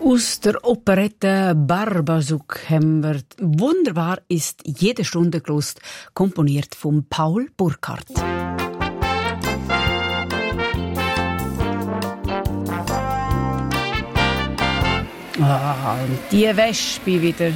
Aus der Operette Barbazouk haben wir «Wunderbar ist jede Stunde» gehört, komponiert von Paul Burkhardt. Und die Wespe wieder.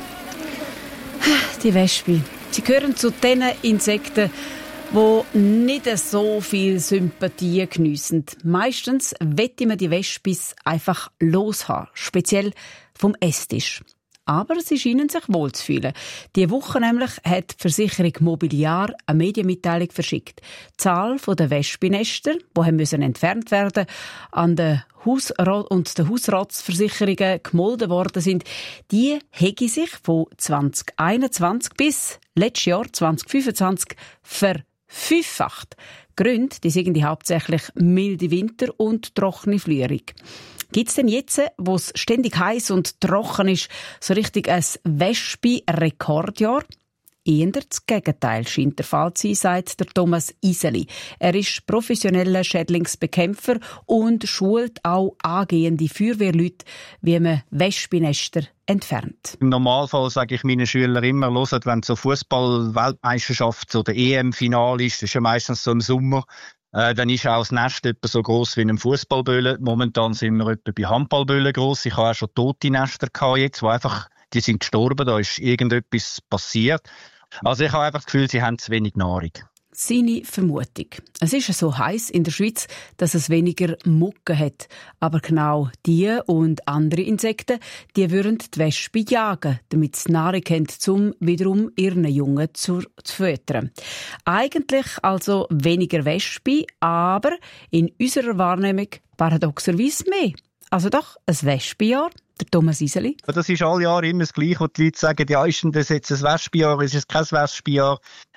Die Wespe. Sie gehören zu den Insekten, die nicht so viel Sympathie geniessen. Meistens wette man die Wespis einfach loshaben, speziell vom Esstisch. Aber sie scheinen sich wohl zu fühlen. Diese Woche nämlich hat die Versicherung Mobiliar eine Medienmitteilung verschickt. Die Zahl der Wespennester, die entfernt werden an den und den Hausratsversicherungen gemolden worden sind, die hege sich von 2021 bis letztes Jahr 2025 verfünffacht. Gründe, die sind hauptsächlich milde Winter und trockene Frühling. Gibt es denn jetzt, wo es ständig heiß und trocken ist, so richtig ein Wespe-Rekordjahr? Eher das Gegenteil scheint der Fall zu sein, sagt der Thomas Iseli. Er ist professioneller Schädlingsbekämpfer und schult auch angehende Feuerwehrleute, wie man Wespennester entfernt. Im Normalfall sage ich meinen Schülern immer, hört, wenn so Fußball-Weltmeisterschaft oder EM-Finale ist, das ist ja meistens so im Sommer, dann ist auch das Nest etwa so gross wie ein Fußballbölle. Momentan sind wir etwa bei Handballböllen gross. Ich habe auch schon tote Nester gehabt jetzt, wo einfach, die sind gestorben, da ist irgendetwas passiert. Also ich habe einfach das Gefühl, sie haben zu wenig Nahrung. Seine Vermutung. Es ist so heiß in der Schweiz, dass es weniger Mucke hat. Aber genau die und andere Insekten, die würden die Wespe jagen, damit sie Nahrung haben, um wiederum ihren Jungen zu füttern. Eigentlich also weniger Wespe, aber in unserer Wahrnehmung paradoxerweise mehr. Also doch ein Wespenjahr. Der Thomas Iseli. Das ist alle Jahre immer das Gleiche, wo die Leute sagen, ja, ist denn das jetzt ein Wespenjahr, ist es kein Wespenjahr?